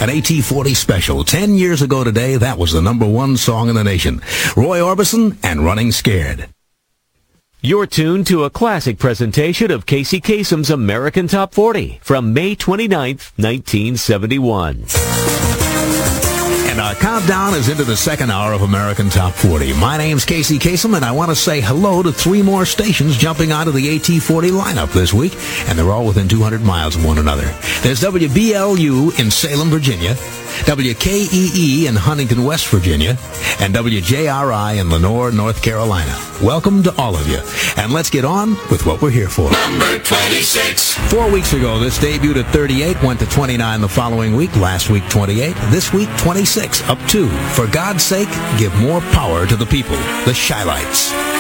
an AT40 special. 10 years ago today, that was the #1 song in the nation. Roy Orbison and Running Scared. You're tuned to a classic presentation of Casey Kasem's American Top 40 from May 29th, 1971. And our countdown is into the second hour of American Top 40. My name's Casey Kasem, and I want to say hello to 3 more stations jumping onto the AT40 lineup this week, and they're all within 200 miles of one another. There's WBLU in Salem, Virginia, WKEE in Huntington, West Virginia, and WJRI in Lenore, North Carolina. Welcome to all of you, and let's get on with what we're here for. Number 26. 4 weeks ago, this debuted at 38, went to 29 the following week, last week 28, this week 26, up 2. For God's sake, give more power to the people, the Shylights.